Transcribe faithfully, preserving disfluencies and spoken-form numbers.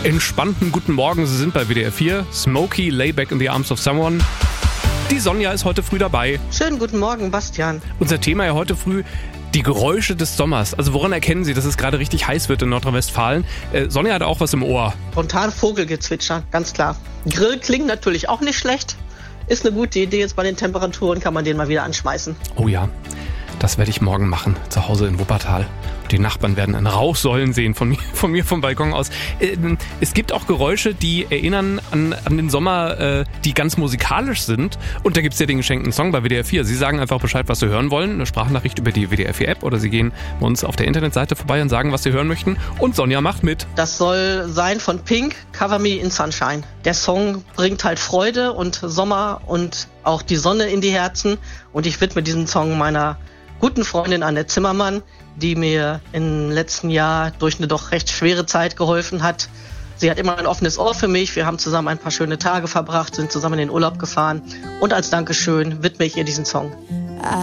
entspannten guten Morgen. Sie sind bei W D R vier. Smokey, Lay Back in the Arms of Someone. Die Sonja ist heute früh dabei. Schönen guten Morgen, Bastian. Unser Thema ja heute früh: die Geräusche des Sommers. Also woran erkennen Sie, dass es gerade richtig heiß wird in Nordrhein-Westfalen? Äh, Sonja hat auch was im Ohr. Spontan Vogelgezwitscher, ganz klar. Grill klingt natürlich auch nicht schlecht. Ist eine gute Idee, jetzt bei den Temperaturen kann man den mal wieder anschmeißen. Oh ja, das werde ich morgen machen, zu Hause in Wuppertal. Die Nachbarn werden ein Rauchsäulen sehen von mir, von mir vom Balkon aus. Es gibt auch Geräusche, die erinnern an, an den Sommer, äh, die ganz musikalisch sind. Und da gibt es ja den geschenkten Song bei W D R vier. Sie sagen einfach Bescheid, was Sie hören wollen. Eine Sprachnachricht über die W D R vier App oder Sie gehen bei uns auf der Internetseite vorbei und sagen, was Sie hören möchten. Und Sonja macht mit. Das soll sein von Pink, Cover Me in Sunshine. Der Song bringt halt Freude und Sommer und auch die Sonne in die Herzen. Und ich widme diesen Song meiner guten Freundin Annette Zimmermann, die mir im letzten Jahr durch eine doch recht schwere Zeit geholfen hat. Sie hat immer ein offenes Ohr für mich. Wir haben zusammen ein paar schöne Tage verbracht, sind zusammen in den Urlaub gefahren. Und als Dankeschön widme ich ihr diesen Song.